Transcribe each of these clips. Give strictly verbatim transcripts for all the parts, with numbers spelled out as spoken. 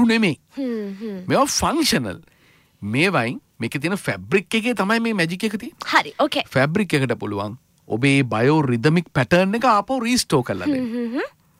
කුඩු නෙමෙයි. මේවා ෆන්ක්ෂනල්. මේවයින් මේකේ තියෙන ෆැබ්‍රික් එකේ තමයි මේ මැජික් එක තියෙන්නේ. හරි. ඕකේ. ෆැබ්‍රික් එකට පුළුවන් ඔබේ බයෝ රිදමික් පැටර්න් එක ආපහු රීස්ටෝර් කරලා දෙන්න.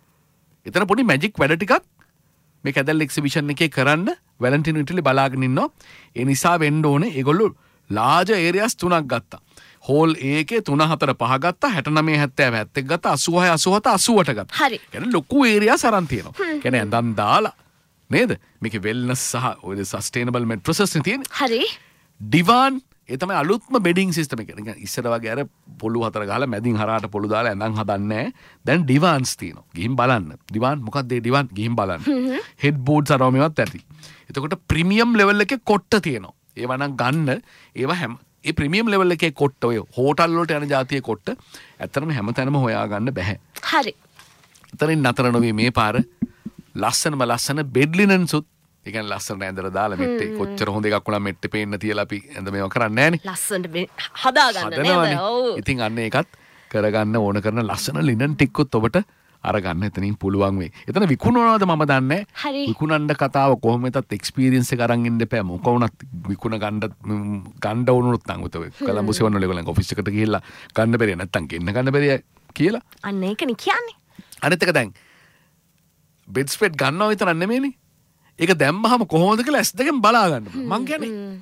එතන පොඩි මැජික් වැඩ ටිකක් මේ කැදල් එක්සිබිෂන් එකේ කරන්න වැලන්ටිනෝ ඉටලි බලාගෙන ඉන්නවා. ඒ නිසා වෙන්න ඕනේ ඒගොල්ලෝ ලාර්ජ් ඒරියාස් තුනක් ගත්තා. හෝල් A එකේ තුන හතර පහ ගත්තා. හැට නවය හැත්තෑ හැත්තෑ ගත්තා. අසූහය අසූහත අසූඅට ගත්තා. හරි. කියන්නේ ලොකු ඒරියාස් අරන් තියෙනවා. කියන්නේ ඇඳන් දාලා නේද? මේකේ වෙල්නස් සහ ඔය සස්ටේනබල් මැට්‍රසස් නේ තියෙන්නේ. හරි. ඩිවාන් ඒ තමයි අලුත්ම බෙඩින් සිස්ටම් එක. නිකන් ඉස්සර වගේ අර පොළු හතර ගහලා මැදින් හරහාට පොළු දාලා ඇඳන් හදන්නේ නැහැ. දැන් ඩිවාන්ස් තියෙනවා. ගිහින් බලන්න. ඩිවාන් මොකක්ද ඒ ඩිවාන්? ගිහින් බලන්න. හෙඩ් බෝඩ්ස් අරව මේවත් ඇති. එතකොට ප්‍රීමියම් ලෙවල් එකේ කොට්ට තියෙනවා. ඒවා නම් ගන්න ඒවා හැම ඒ ප්‍රීමියම් ලෙවල් එකේ කොට්ට ඔය හෝටල් වලට යන જાතියේ කොට්ට ඇත්තටම හැමතැනම හොයා ගන්න බෑ. හරි. එතනින් නතර නොවී මේ පාර ලස්සනම ලස්සන බෙඩ් ලිනන්සුත් ඒ කියන්නේ ලස්සන ඇඳලා දාලා මෙට්ටේ කොච්චර හොඳ එකක් වුණා මෙට්ටේ පේන්න තියලා අපි ඇඳ මේවා කරන්නේ නැහනේ. ලස්සනට හදා ගන්න නේද? ඔව්. ඉතින් අන්න ඒකත් කරගන්න ඕන කරන ලස්සන ලිනන් ටිකකුත් ඔබට අරගන්න එතනින් පුළුවන් වෙයි. එතන විකුණනවද මම දන්නේ නැහැ. විකුණන්න කතාව කොහොම වෙතත් එක්ස්පීරියන්ස් එක අරන් ඉන්න එපා. මොක වුණත් විකුණ ගන්න ගන්න වුණොත් නම් උත කොළඹ සෙවන වල ගලන් ඔෆිස් එකට ගිහිල්ලා ගන්න බැරිය නැත්තම් ගෙන්න ගන්න බැරිය කියලා. අන්න ඒකනේ කියන්නේ. අනිත් එක දැන් බෙඩ් ස්ප්‍රෙඩ් ගන්නවා විතරක් නෙමෙයිනේ. ඒක දැම්මහම කොහොමද කියලා ඇස් දෙකෙන් බලා ගන්න පුළුවන්. මං කියන්නේ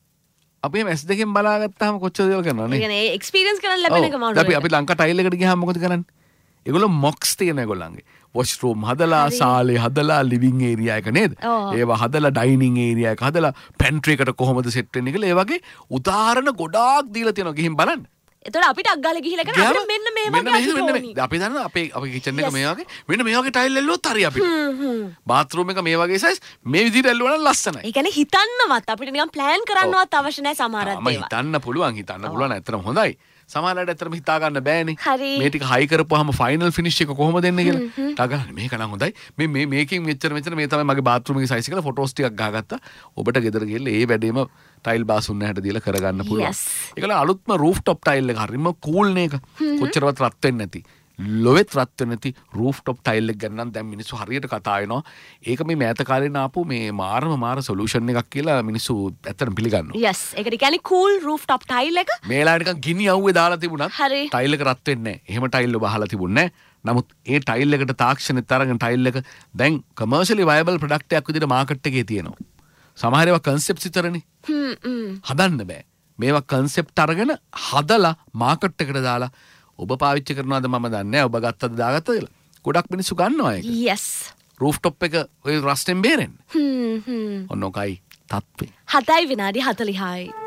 අපි මේ ඇස් දෙකෙන් බලාගත්තාම කොච්චර දේවල් කරනවද නේ? ඒ කියන්නේ එක්ස්පීරියන්ස් කරන්න ලැබෙන එක මොනවද? අපි අපි ලංකා ටයිල් එකට ගියාම මොකද කරන්නේ? ඒගොල්ලෝ මොක්ස් තියෙන ඒගොල්ලන්ගේ. වොෂ්රූම් හදලා, සාලේ හදලා, ලිවිං ඒරියා එක නේද? ඒවා හදලා ඩයිනින් ඒරියා එක හදලා, පැන්ට්‍රි එකට කොහොමද සෙට් වෙන්නේ කියලා ඒ වගේ උදාහරණ ගොඩාක් දීලා තියෙනවා. ගිහින් බලන්න. එතකොට අපිට අග්ගාලේ ගිහිල්ලා කරන අපිට මෙන්න මේ වගේ අපි දන්න අපේ අපේ කිචන් එක මේ වගේ මෙන්න මේ වගේ ටයිල් ඇල්ලුවොත් හරි අපිට. බාත්රූම් එක මේ වගේ සයිස් මේ විදිහට ඇල්ලුවා නම් ලස්සනයි. ඒ කියන්නේ හිතන්නවත් අපිට නිකන් ප්ලෑන් කරන්නවත් අවශ්‍ය නැහැ සමහරක් දේවල්. මම හිතන්න පුළුවන් හිතන්න පුළුවන් ඇත්තටම හොඳයි. සමහරවිට ඇත්තටම හිතා ගන්න බෑනේ. මේ ටික හයි කරපුවාම ෆයිනල් ෆිනිෂ් එක කොහොමද එන්නේ කියලා. ටගන්න මේක නම් හොඳයි. මේ මේ මේකෙන් මෙච්චර මෙච්චර මේ තමයි මගේ බාත්රූම් එකේ සයිස් කියලා ෆොටෝස් ටිකක් ගහගත්තා. ඔබට ගෙදර ගිහලා ඒ වැඩේම ටයිල් බාසුන්න හැට දීලා කරගන්න පුළුවන්. ඒකල අලුත්ම රූෆ් টොප් ටයිල් එක හරිම කූල් නේ එක. කොච්චරවත් රත් වෙන්නේ නැති. ලොවෙත් රත් වෙන්නේ නැති රූෆ් টොප් ටයිල් එක ගන්න නම් දැන් මිනිස්සු හරියට කතා වෙනවා. ඒක මේ මෑත කාලේ නාපු මේ මාරම මාර සොලියුෂන් එකක් කියලා මිනිස්සු ඇත්තටම පිළිගන්නවා. yes ඒකට කියන්නේ කූල් රූෆ් টොප් ටයිල් එක. මේලා නිකන් ගිනි අවුවේ දාලා තිබුණත් ටයිල් එක රත් වෙන්නේ නැහැ. එහෙම ටයිල් ඔබ අහලා තිබුණේ නැහැ. නමුත් ඒ ටයිල් එකට තාක්ෂණෙත් අරගෙන ටයිල් එක දැන් කමර්ෂියලි වයබල් ප්‍රොඩක්ට් එකක් විදිහට මාකට් එකේ තියෙනවා. සමහර ඒවා කන්සෙප්ට්ස් විතරනේ. හ්ම් හ්ම්. හදන්න බෑ. මේවා කන්සෙප්ට් අරගෙන හදලා මාකට් එකට දාලා ඔබ පාවිච්චි කරනවද මම දන්නේ නැහැ. ඔබ ගත්තද දාගත්තද කියලා. ගොඩක් මිනිස්සු ගන්නවා ඒක. yes. රූෆ් টොප් එක ඔය රස්ටෙන් බේරෙන්න. හ්ම් හ්ම්. ඔන්න ඔකයි තත්ත්වේ. හතයි විනාඩි හතලිහයි.